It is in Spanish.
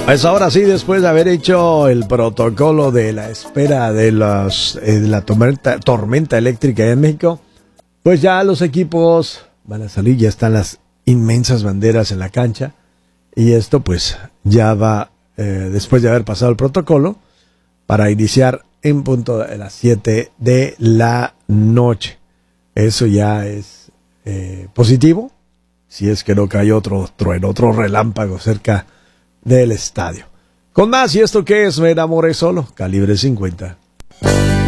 Pues ahora sí, después de haber hecho el protocolo de la espera de la tormenta eléctrica en México, pues ya los equipos van a salir, ya están las inmensas banderas en la cancha, y esto pues ya va, después de haber pasado el protocolo, para iniciar en punto de las 7 de la noche. Eso ya es positivo, si es que no cae otro trueno, otro relámpago cerca del estadio. Con más, ¿y esto qué es? Me enamoré solo, Calibre 50.